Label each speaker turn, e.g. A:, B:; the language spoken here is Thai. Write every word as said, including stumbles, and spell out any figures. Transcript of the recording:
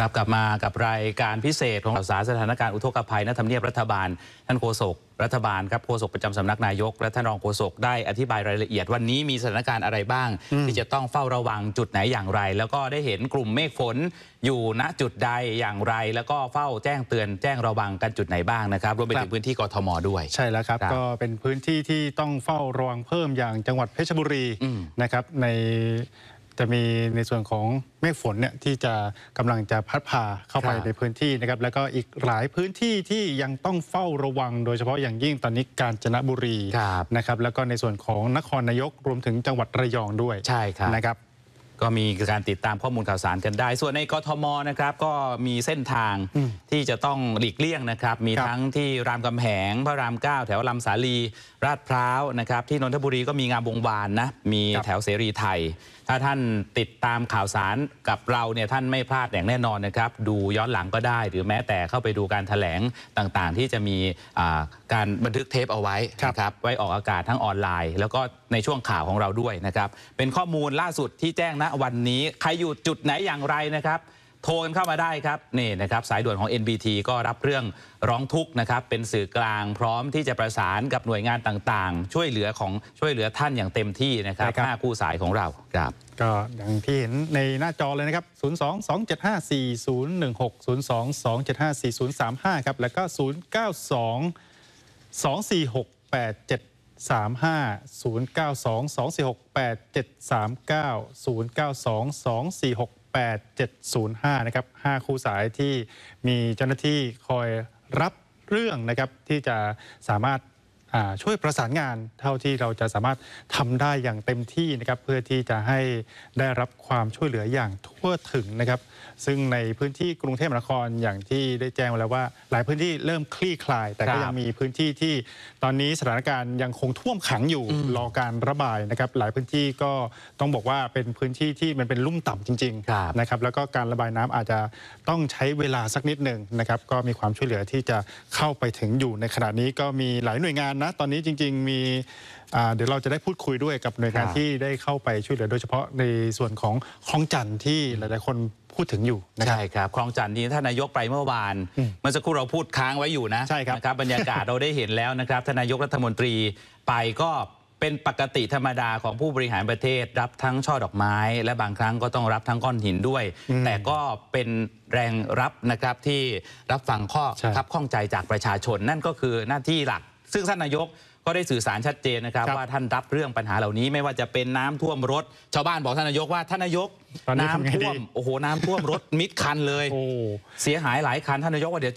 A: ครับกลับมากับรายการพิเศษของข่าวสารสถานการณ์อุทกภัยณทำเนียบรัฐบาลท่านโฆษกรัฐบาลครับโฆษกประจำสำนักนายกและท่านรองโฆษกได้อธิบายรายละเอียดวันนี้มีสถานการณ์อะไรบ้างที่จะต้องเฝ้าระวังจุดไหนอย่างไรแล้วก็ได้เห็นกลุ่มเมฆฝนอยู่ณจุดใดอย่างไรแล้วก็เฝ้าแจ้งเตือนแจ้งระวังกันจุดไหนบ้างนะครับรวมไปถึงพื้นที่กทมด้วยใช่แล้วครับก็เป็นพื้นที่ที่ต้องเฝ้าระวังเพิ่มอย่างจังหวัดเพชรบุรีนะครับในจะมีในส่วนของเมฆฝนเนี่ยที่จะกำลังจะพัดพาเข้าไปในพื้นที่นะครับแล้วก็อีกหลายพื้นที่ที่ยังต้องเฝ้าระวังโดยเฉพาะอย่างยิ่งตอนนี้กาญจนบุรีนะครับแล้วก็ในส่วนของนครนายกรวมถึงจังหวัดระยองด้วยใช่ครับนะครับก็มีการติดตามข้อมูลข่าวสารกันได้ส่วนในกทมนะครับก็มีเส้นทางที่จะต้องหลีกเลี่ยงนะครับมีทั้งที่รามคำแหงพระรามเก้าแถวลำสาลีลาดพร้าวนะครับที่นนทบุรีก็มีงามวงวานนะมีแถวเสรีไทยถ้าท่านติดตามข่าวสารกับเราเนี่ยท่านไม่พลาดอย่างแน่นอนนะครับดูย้อนหลังก็ได้หรือแม้แต่เข้าไปดูการแถลงต่างๆที่จะมีการบันทึกเทปเอาไว้นะครับไว้ออกอากาศทั้งออนไลน์แล้วก็ในช่วงข่าวของเราด้วยนะครับเป็นข้อมูลล่าสุดที่แจ้งณวันนี้ใครอยู่จุดไหนอย่างไรนะครับโทรเข้ามาได้ครับนี่นะครับสายด่วนของ เอ็น บี ที ก็รับเรื่องร้องทุกข์นะครับเป็นสื่อกลางพร้อมที่จะประสานกับหน่วยงานต่างๆช่วยเหลือของช่วยเหลือท่านอย่างเต็มที่นะครับห้าคู่สายของเราครับก็อย่างที่เห็นในหน้าจอเลยนะครับศูนย์ สอง สอง เจ็ด ห้า สี่ ศูนย์ หนึ่ง หก ศูนย์ สอง สอง เจ็ด ห้า สี่ ศูนย์ สาม ห้าครับแล้วก็ศูนย์ เก้า สอง สอง สี่ หก แปด เจ็ด สาม ห้า ศูนย์ เก้า สอง สอง สี่ หก แปด เจ็ด สาม เก้า ศูนย์ เก้า สอง สอง สี่ หก แปด เจ็ด ศูนย์ ห้านะครับห้าคู่สายที่มีเจ้าหน้าที่คอยรับเรื่องนะครับที่จะสามารถช่วยประสานงานเท่าที่เราจะสามารถทำได้อย่างเต็มที่นะครับเพื่อที่จะให้ได้รับความช่วยเหลืออย่างทั่วถึงนะครับซึ่งในพื้นที่กรุงเทพมหานครอย่างที่ได้แจ้งไว้แล้วว่าหลายพื้นที่เริ่มคลี่คลายแต่ก็ยังมีพื้นที่ที่ตอนนี้สถานการณ์ยังคงท่วมขังอยู่รอการระบายนะครับหลายพื้นที่ก็ต้องบอกว่าเป็นพื้นที่ที่มันเป็นลุ่มต่ำจริงๆนะครับแล้วก็การระบายน้ำอาจจะต้องใช้เวลาสักนิดหนึ่งนะครับก็มีความช่วยเหลือที่จะเข้าไปถึงอยู่ในขณะนี้ก็มีหลายหน่วยงานนะตอนนี้จริงๆมีเดี๋ยวเราจะได้พูดคุยด้วยกับหน่วยงานที่ได้เข้าไปช่วยเหลือโดยเฉพาะในส่วนของคลองจันทร์ที่หลายๆคนพูดถึงอยู่นะครับใช่ครับคลองจันทร์นี้ท่านนายกไปเมื่อวานเมื่อสักครู่เราพูดค้างไว้อยู่นะใช่ครับนะครับบรรยากาศเราได้เห็นแล้วนะครับท่านนายกรัฐมนตรีไปก็เป็นปกติธรรมดาของผู้บริหารประเทศรับทั้งช่อดอกไม้และบางครั้งก็ต้องรับทั้งก้อนหินด้วยแต่ก็เป็นแรงรับนะครับที่รับฟังข้อคับข้องใจจากประชาชนนั่นก็คือหน้าที่หลักซึ่งท่านนายกก็ได้สื่อสารชัดเจนนะครับว่าท่านรับเรื่องปัญหาเหล่านี้ไม่ว่าจะเป็นน้ำท่วมรถชาวบ้านบอกท่านนายกว่าท่านนายกน้ำท่วมโอ้โหน้ำท่วมรถมิดคันเลยเสียหายหลายคันท่านนายกว่าเดี๋ยว